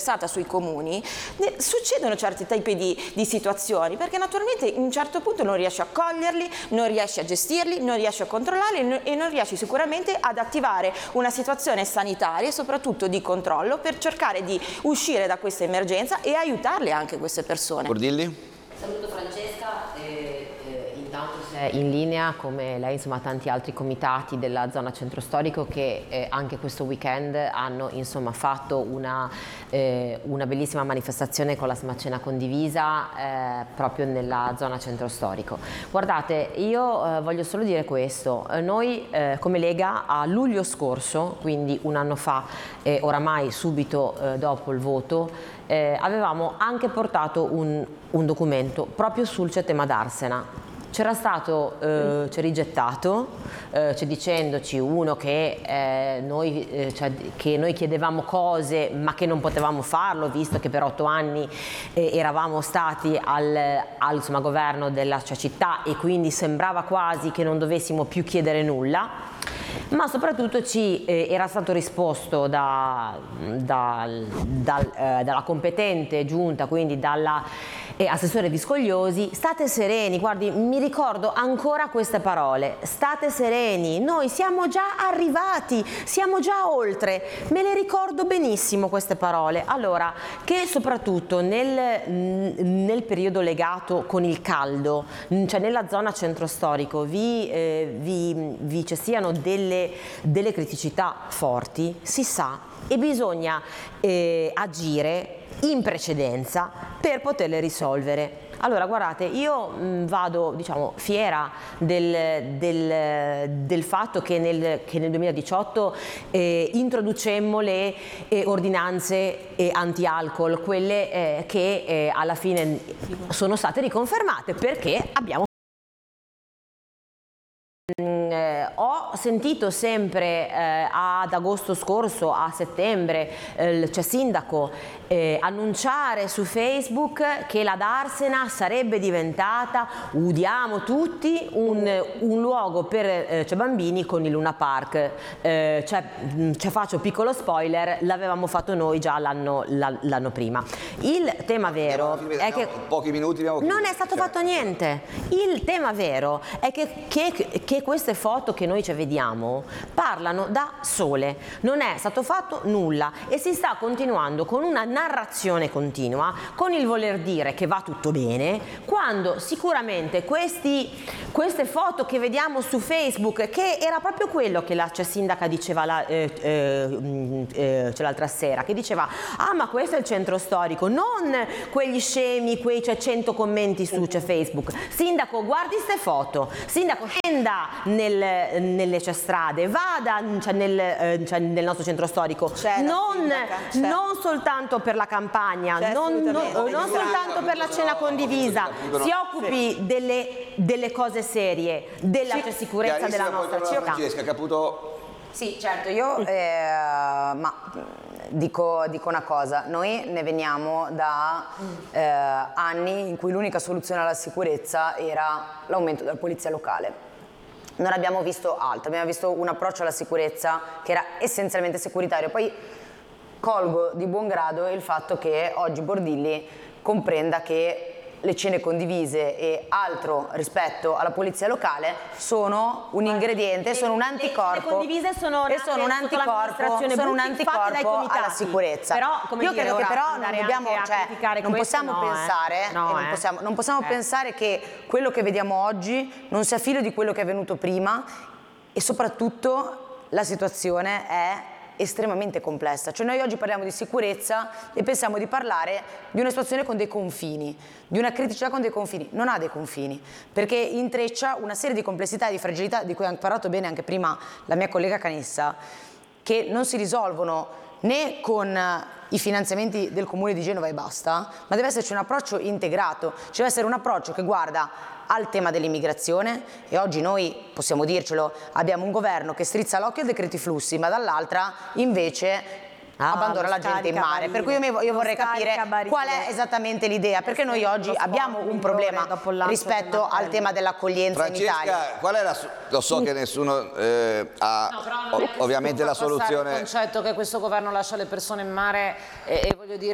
versata sui comuni, succedono certi tipi di situazioni, perché naturalmente in un certo punto non riesci a coglierli, non riesci a gestirli, non riesci a controllarli e non riesci sicuramente ad attivare una situazione sanitaria e soprattutto di controllo per cercare di uscire da questa emergenza e aiutarle anche queste persone. Bordilli? Saluto Francesca, intanto se è in linea come lei, insomma, tanti altri comitati della zona centro storico che anche questo weekend hanno, insomma, fatto una bellissima manifestazione con la smacena condivisa proprio nella zona centro storico. Guardate, io voglio solo dire questo: noi come Lega a luglio scorso, quindi un anno fa, oramai subito dopo il voto, avevamo anche portato un documento proprio sul tema d'Arsena. C'era stato, c'è rigettato, c'è dicendoci uno che noi chiedevamo cose ma che non potevamo farlo, visto che per 8 anni eravamo stati al insomma, governo della città e quindi sembrava quasi che non dovessimo più chiedere nulla. Ma soprattutto ci era stato risposto dalla competente giunta, quindi dall'assessore Viscogliosi: state sereni. Guardi, mi ricordo ancora queste parole: state sereni, noi siamo già arrivati, siamo già oltre. Me le ricordo benissimo queste parole. Allora, che soprattutto nel periodo legato con il caldo, cioè nella zona centro storico, vi ci siano delle criticità forti, si sa, e bisogna agire in precedenza per poterle risolvere. Allora, guardate, io vado, diciamo, fiera del fatto che nel 2018 introducemmo le ordinanze anti-alcol, quelle che alla fine sono state riconfermate perché abbiamo. Ho sentito sempre ad agosto scorso, a settembre, il sindaco annunciare su Facebook che la Darsena sarebbe diventata, udiamo tutti, un luogo per bambini con il Luna Park. Faccio piccolo spoiler, l'avevamo fatto noi già l'anno prima. Il tema vero è che pochi minuti non è stato fatto niente. Il tema vero è che queste foto che noi ci vediamo parlano da sole, non è stato fatto nulla e si sta continuando con una narrazione continua, con il voler dire che va tutto bene, quando sicuramente queste foto che vediamo su Facebook, che era proprio quello che la sindaca diceva l'altra sera, che diceva: ah, ma questo è il centro storico, non quegli scemi, quei 100 commenti su Facebook. Sindaco, guardi ste foto, sindaco, scenda nelle strade, vada nel nostro centro storico, non soltanto per la campagna, non soltanto per la cena condivisa, si occupi delle cose serie, della sicurezza della nostra città. Francesca Caputo. Sì, certo, io dico una cosa: noi ne veniamo da anni in cui l'unica soluzione alla sicurezza era l'aumento della polizia locale. Non abbiamo visto altro, abbiamo visto un approccio alla sicurezza che era essenzialmente securitario. Poi colgo di buon grado il fatto che oggi Bordilli comprenda che le cene condivise e altro rispetto alla polizia locale sono un ingrediente, sono un anticorpo e sono un anticorpo alla sicurezza. Però, io credo che però non dobbiamo, non possiamo pensare, non possiamo pensare che quello che vediamo oggi non sia figlio di quello che è venuto prima, e soprattutto la situazione è estremamente complessa. Cioè noi oggi parliamo di sicurezza e pensiamo di parlare di una situazione con dei confini, di una criticità con dei confini. Non ha dei confini, perché intreccia una serie di complessità e di fragilità di cui ha parlato bene anche prima la mia collega Canessa, che non si risolvono né con i finanziamenti del Comune di Genova e basta, ma deve esserci un approccio integrato, cioè deve essere un approccio che guarda al tema dell'immigrazione, e oggi noi possiamo dircelo, abbiamo un governo che strizza l'occhio ai decreti flussi, ma dall'altra invece abbandona la gente in mare. Per cui io vorrei capire qual è esattamente l'idea, perché noi oggi abbiamo un problema rispetto al tema dell'accoglienza in Italia. Francesca, qual è lo so che nessuno ha ovviamente la soluzione. Il concetto che questo governo lascia le persone in mare e voglio dire,